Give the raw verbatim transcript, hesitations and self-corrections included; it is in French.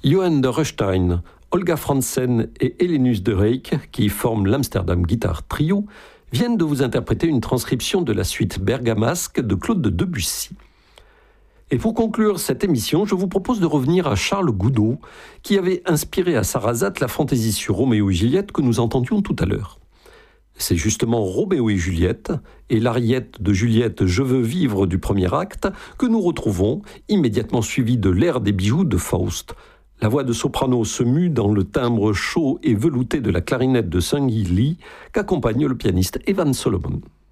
Johan de Röstein, Olga Franzen et Helenus de Reyck, qui forment l'Amsterdam Guitar Trio, viennent de vous interpréter une transcription de la suite bergamasque de Claude de Debussy. Et pour conclure cette émission, je vous propose de revenir à Charles Gounod, qui avait inspiré à Sarrazate la fantaisie sur Roméo et Juliette que nous entendions tout à l'heure. C'est justement Roméo et Juliette et l'ariette de Juliette « Je veux vivre » du premier acte que nous retrouvons, immédiatement suivi de l'air des bijoux de Faust. La voix de soprano se mue dans le timbre chaud et velouté de la clarinette de Sung Hee Lee qu'accompagne le pianiste Evan Solomon.